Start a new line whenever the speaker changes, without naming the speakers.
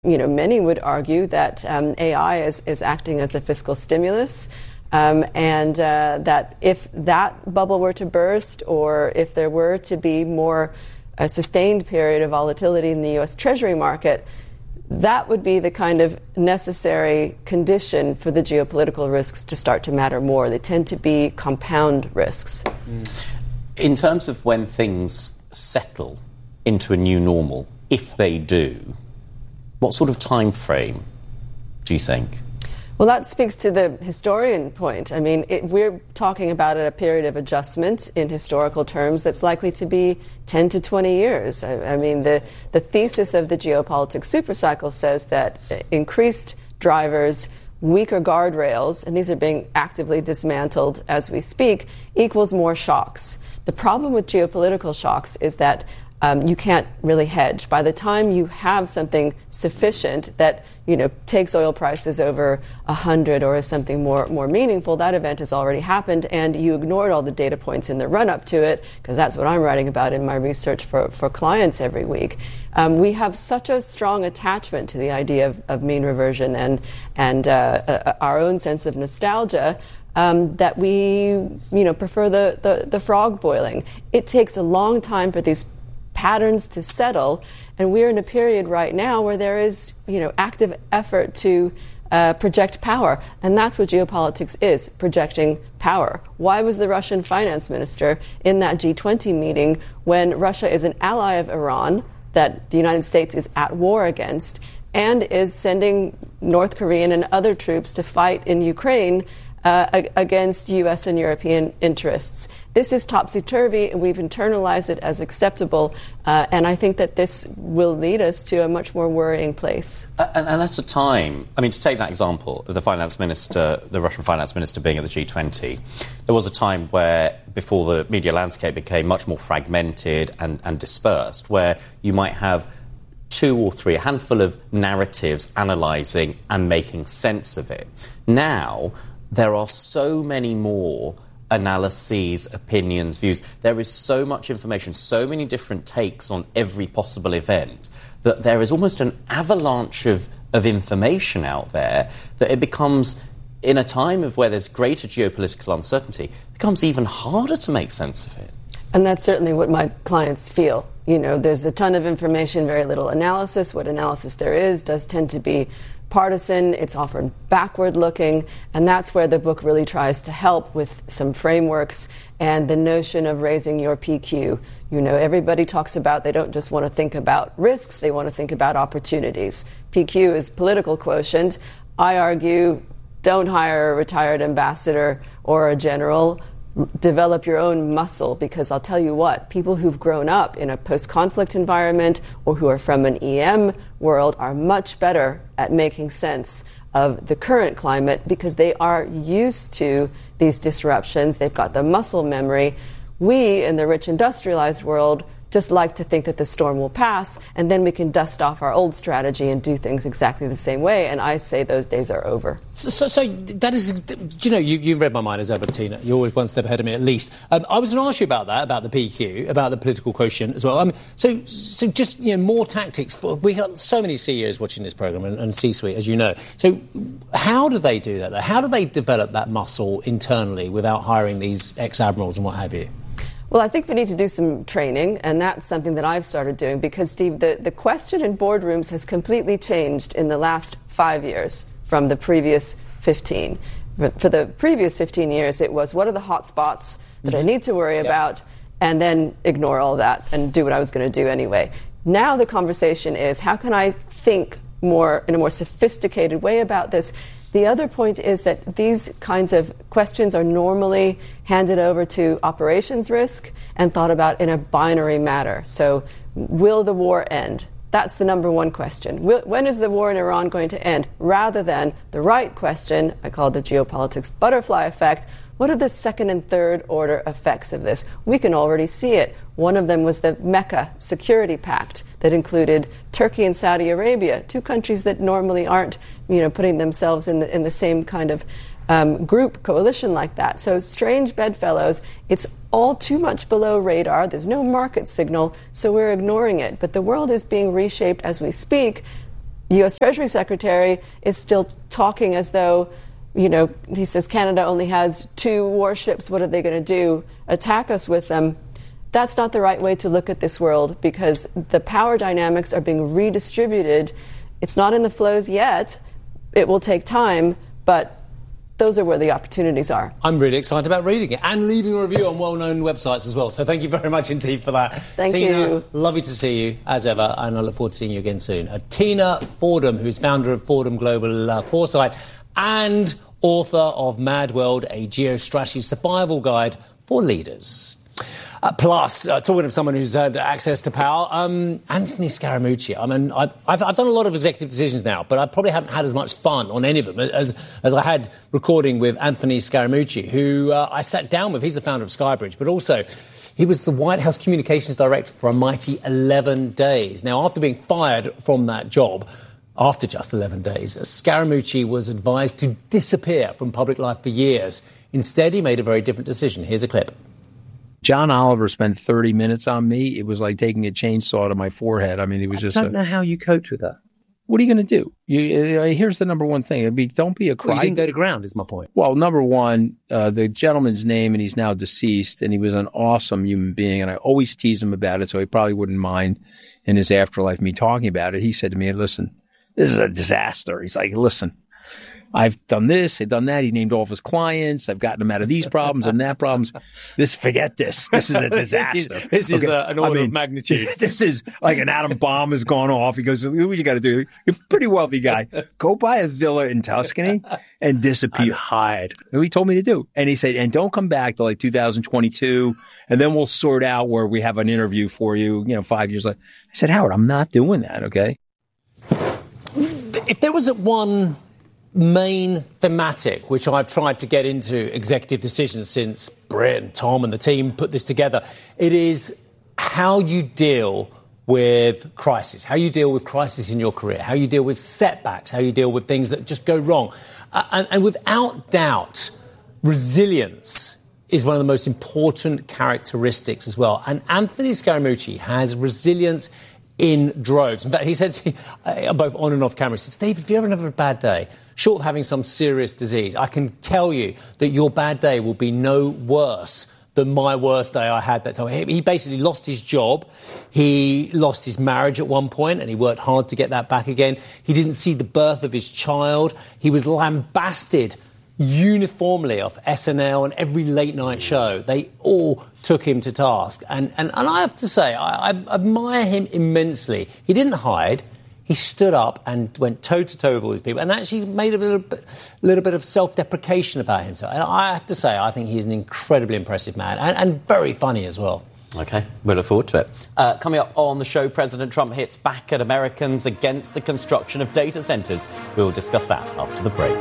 Many would argue that AI is acting as a fiscal stimulus, and that if that bubble were to burst, or if there were to be a sustained period of volatility in the U.S. Treasury market, that would be the kind of necessary condition for the geopolitical risks to start to matter more. They tend to be compound risks.
In terms of when things settle into a new normal, if they do, what sort of time frame do you think?
Well, that speaks to the historian point. I mean, we're talking about a period of adjustment in historical terms that's likely to be 10 to 20 years. I mean, the thesis of the geopolitics supercycle says that increased drivers, weaker guardrails, and these are being actively dismantled as we speak, equals more shocks. The problem with geopolitical shocks is that you can't really hedge. By the time you have something sufficient that takes oil prices over 100 or something more meaningful, that event has already happened, and you ignored all the data points in the run-up to it, because that's what I'm writing about in my research for clients every week. We have such a strong attachment to the idea of mean reversion and our own sense of nostalgia, that we prefer the frog boiling. It takes a long time for these patterns to settle, and we're in a period right now where there is active effort to project power, and that's what geopolitics is, projecting power. Why was the Russian finance minister in that G20 meeting when Russia is an ally of Iran that the United States is at war against and is sending North Korean and other troops to fight in Ukraine against U.S. and European interests? This is topsy-turvy, and we've internalized it as acceptable, and I think that this will lead us to a much more worrying place.
And at a time, I mean, to take that example of the Russian finance minister being at the G20, there was a time where, before the media landscape became much more fragmented and dispersed, where you might have two or three, a handful of narratives analysing and making sense of it. Now, there are so many more analyses, opinions, views. There is so much information, so many different takes on every possible event, that there is almost an avalanche of information out there, that it becomes, in a time of where there's greater geopolitical uncertainty, it becomes even harder to make sense of it.
And that's certainly what my clients feel. There's a ton of information, very little analysis. What analysis there is does tend to be partisan, it's often backward-looking, and that's where the book really tries to help with some frameworks and the notion of raising your PQ. Everybody talks about they don't just want to think about risks, they want to think about opportunities. PQ is political quotient. I argue, don't hire a retired ambassador or a general. Develop your own muscle, because I'll tell you what, people who've grown up in a post-conflict environment or who are from an EM world are much better at making sense of the current climate because they are used to these disruptions. They've got the muscle memory. We, in the rich industrialized world, just like to think that the storm will pass, and then we can dust off our old strategy and do things exactly the same way, and I say those days are over.
So that is, you read my mind as ever, Tina. You're always one step ahead of me, at least. I was going to ask you about that, about the PQ, about the political quotient as well. So just, more tactics. We have so many CEOs watching this programme and C-suite, as you know. So how do they do that? How do they develop that muscle internally without hiring these ex-admirals and what have you?
Well, I think we need to do some training, and that's something that I've started doing because, Steve, the question in boardrooms has completely changed in the last 5 years from the previous 15. For the previous 15 years, it was, what are the hot spots that I need to worry about, and then ignore all that and do what I was going to do anyway. Now the conversation is, how can I think in a more sophisticated way about this? The other point is that these kinds of questions are normally handed over to operations risk and thought about in a binary matter. So, will the war end? That's the number one question. When is the war in Iran going to end? Rather than the right question, I call it the geopolitics butterfly effect, what are the second and third order effects of this? We can already see it. One of them was the Mecca Security Pact that included Turkey and Saudi Arabia, two countries that normally aren't, putting themselves in the same kind of group coalition like that. So strange bedfellows. It's all too much below radar. There's no market signal, so we're ignoring it. But the world is being reshaped as we speak. U.S. Treasury Secretary is still talking as though, he says Canada only has 2 warships. What are they going to do? Attack us with them? That's not the right way to look at this world, because the power dynamics are being redistributed. It's not in the flows yet. It will take time, but those are where the opportunities are.
I'm really excited about reading it and leaving a review on well-known websites as well. So thank you very much indeed for that.
Thank
Tina,
you.
Lovely to see you, as ever, and I look forward to seeing you again soon. Tina Fordham, who's founder of Fordham Global Foresight and author of Mad World, a geostrategy survival guide for leaders. Plus, talking of someone who's had access to power, Anthony Scaramucci. I mean, I've done a lot of executive decisions now, but I probably haven't had as much fun on any of them as I had recording with Anthony Scaramucci, who I sat down with. He's the founder of Skybridge, but also he was the White House Communications Director for a mighty 11 days. Now, after being fired from that job, after just 11 days, Scaramucci was advised to disappear from public life for years. Instead, he made a very different decision. Here's a clip.
John Oliver spent 30 minutes on me. It was like taking a chainsaw to my forehead. I mean, it was just...
I don't know how you cope with that.
What are you going to do? Here's the number one thing. Don't be a cry.
Well, you didn't go to ground, is my point.
Well, number one, the gentleman's name, and he's now deceased, and he was an awesome human being, and I always tease him about it, so he probably wouldn't mind in his afterlife me talking about it. He said to me, listen, this is a disaster. He's like, listen, I've done this, I've done that. He named all of his clients. I've gotten them out of these problems and that problems. Forget this. This is a disaster.
this is an order of magnitude.
This is like an atom bomb has gone off. He goes, what you got to do? You're a pretty wealthy guy. Go buy a villa in Tuscany and disappear.
And hide.
He told me to do. And he said, and don't come back till like 2022. And then we'll sort out where we have an interview for you, 5 years later. I said, Howard, I'm not doing that, okay?
If there was one main thematic which I've tried to get into executive decisions since Britt and Tom and the team put this together, it is how you deal with crisis, how you deal with crisis in your career, how you deal with setbacks, how you deal with things that just go wrong. And without doubt, resilience is one of the most important characteristics as well. And Anthony Scaramucci has resilience in droves. In fact, he said to me, both on and off camera, he said, Steve, if you ever have a bad day, short of having some serious disease, I can tell you that your bad day will be no worse than my worst day I had that time. He basically lost his job. He lost his marriage at one point, and he worked hard to get that back again. He didn't see the birth of his child. He was lambasted uniformly off SNL and every late-night show. They all took him to task. And I have to say, I admire him immensely. He didn't hide. He stood up and went toe-to-toe with all these people and actually made a little bit of self-deprecation about himself. And I have to say, I think he's an incredibly impressive man and very funny as well.
OK, we'll look forward to it. Coming up on the show, President Trump hits back at Americans against the construction of data centres. We'll discuss that after the break.